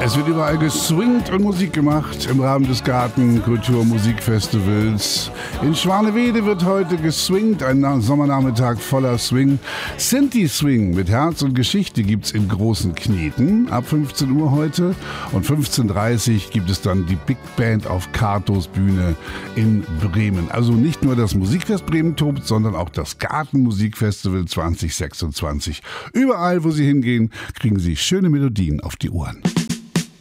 Es wird überall geswingt und Musik gemacht im Rahmen des Gartenkultur-Musikfestivals. In Schwanewede wird heute geswingt, ein Sommernachmittag voller Swing. Sinti Swing mit Herz und Geschichte gibt's in Großen Kneten ab 15 Uhr heute. Und 15:30 Uhr gibt es dann die Big Band auf Katos Bühne in Bremen. Also nicht nur das Musikfest Bremen tobt, sondern auch das Gartenmusikfestival 2026. Überall, wo Sie hingehen, kriegen Sie schöne Melodien auf die Ohren.